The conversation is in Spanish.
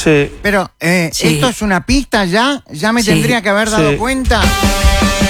Sí. Pero, Sí. ¿esto es una pista ya? ¿Ya me Sí, tendría que haber dado sí. cuenta?